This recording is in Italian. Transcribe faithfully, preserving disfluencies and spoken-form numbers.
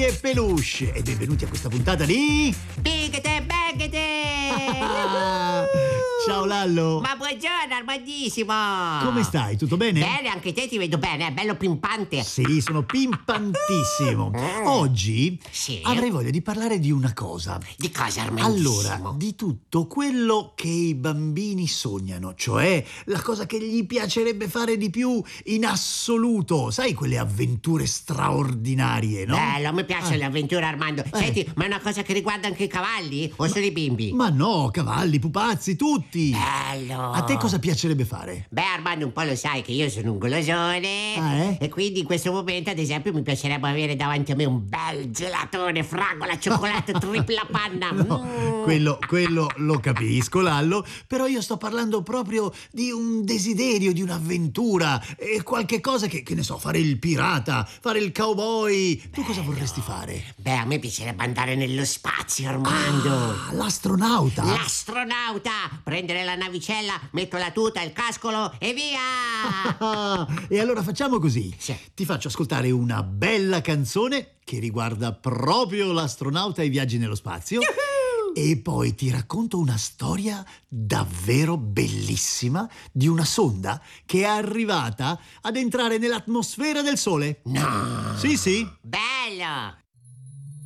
Bambi e Peluche e benvenuti a questa puntata di... Biggete, baggete! Ciao Lallo! Ma buongiorno, Armandissimo! Come stai? Tutto bene? Bene, anche te ti vedo bene, è bello pimpante. Sì, sono pimpantissimo. Oggi Sì? avrei voglia di parlare di una cosa. Di cosa, Armandissimo? Allora, di tutto quello che i bambini sognano, cioè la cosa che gli piacerebbe fare di più in assoluto. Sai, quelle avventure straordinarie, no? Bello, a me piacciono Ah. le avventure, Armando. Senti, ma è una cosa che riguarda anche i cavalli? O solo i bimbi? Ma no, cavalli, pupazzi, tutti. Bello! A te cosa piacerebbe fare? Beh, Armando, un po' lo sai che io sono un golosone. Ah, eh? E quindi in questo momento, ad esempio, mi piacerebbe avere davanti a me un bel gelatone, fragola, cioccolato, tripla panna. No, Mm. quello, quello lo capisco, Lallo, però io sto parlando proprio di un desiderio, di un'avventura, e qualche cosa che, che ne so, fare il pirata, fare il cowboy. Tu cosa vorresti fare? Beh, a me piacerebbe andare nello spazio, Armando. Ah, l'astronauta? L'astronauta! Prendere la navicella, metto la tuta, il cascolo e via! Ah, e allora facciamo così. Sì. Ti faccio ascoltare una bella canzone che riguarda proprio l'astronauta e i viaggi nello spazio. E poi ti racconto una storia davvero bellissima di una sonda che è arrivata ad entrare nell'atmosfera del Sole. No! Sì, sì. Bello!